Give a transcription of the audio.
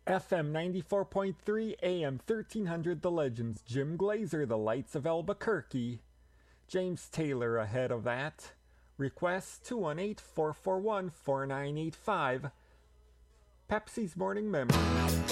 FM 94.3, AM 1300 The Legends, Jim Glazer, The Lights of Albuquerque. James Taylor ahead of that. Request 218-441-4985. Pepsi's Morning Memory.